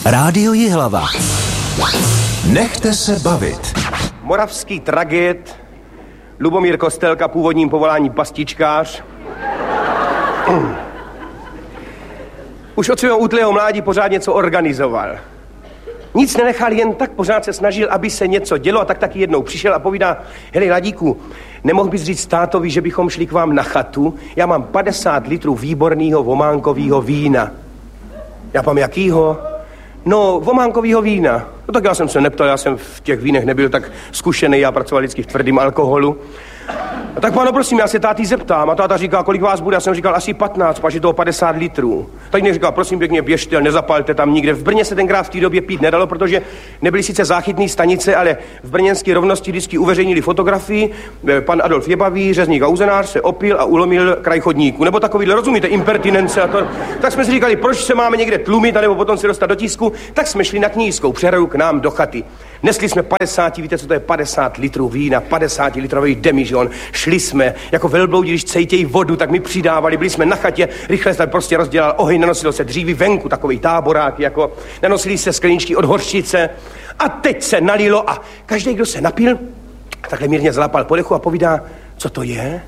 Rádio Jihlava. Nechte se bavit. Moravský tragéd, Lubomír Kostelka, původním povolání pastičkář. Už od svého útlého mládí pořád něco organizoval. Nic nenechal, jen tak pořád se snažil, aby se něco dělo, a tak taky jednou přišel a povídá: hele, Ladíku, nemohl bys říct tátovi, že bychom šli k vám na chatu? Já mám 50 litrů výborného vománkového vína. Já pám, jakýho? No, vománkového vína. No tak já jsem se neptal, já jsem v těch vínech nebyl tak zkušený, já pracoval vždycky v tvrdém alkoholu. A tak páno, prosím, já se táty zeptám. A táta říká, kolik vás bude? Já jsem říkal, asi 15, pač je toho 50 litrů. Tak mě říká, prosím pěkně, běžte, nezapalte tam nikde. V Brně se tenkrát v té době pít nedalo, protože nebyly sice záchytné stanice, ale v brněnské Rovnosti vždycky uveřejnili fotografii. Pan Adolf Jebavý, řezník a uzenář, se opil a ulomil kraj chodníku. Nebo takovýhle, rozumíte, impertinence a to. Tak jsme si říkali, proč se máme někde tlumit, anebo potom si dostat do tisku. Tak jsme šli na Knížskou přehradu k nám do chaty. Nesli jsme 50, víte, co to je 50 litrů vína, 50 litrový demižon. Šli jsme jako velbloudi, když cejtějí vodu, tak mi přidávali, byli jsme na chatě, rychle se prostě rozdělal oheň, nanosilo se dříví venku, takový táborák, jako nanosili se skleničky od hořčice a teď se nalilo a každý, kdo se napil, takhle mírně zlapal po dechu a povídá, co to je?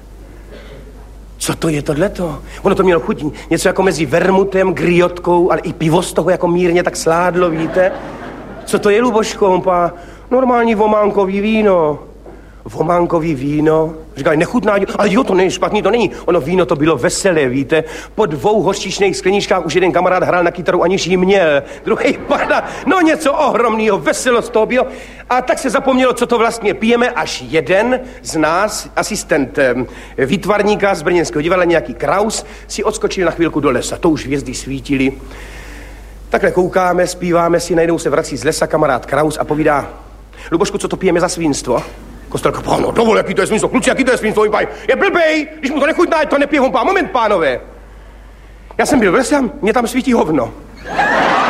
Co to je tohleto? Ono to mělo chutí, něco jako mezi vermutem, griotkou, ale i pivo z toho jako mírně tak sládlo, víte? Co to je, Luboško? On pá, normální vománkový víno. Vománkový víno? Říkali, nechutná, ale jo, to není špatný, to není. Ono víno to bylo veselé, víte. Po 2 hořčičných skleničkách už jeden kamarád hrál na kytaru, aniž ji měl. Druhý pada, no něco ohromného, veselo z toho bylo. A tak se zapomnělo, co to vlastně pijeme, až jeden z nás, asistent výtvarníka z brněnského divadla, nějaký Kraus, si odskočil na chvilku do lesa. To už hvězdy svítily. Takhle koukáme, zpíváme si, najednou se vrací z lesa kamarád Kraus a povídá, Lubošku, co to pijeme za svinstvo? Kostelka, páno, dovol, jaký to je svinstvo, kluci, jaký to je svinstvo, je blbej, když mu to nechutná, to nepije, on pá, moment, pánové. Já jsem byl v lese, mě tam svítí hovno.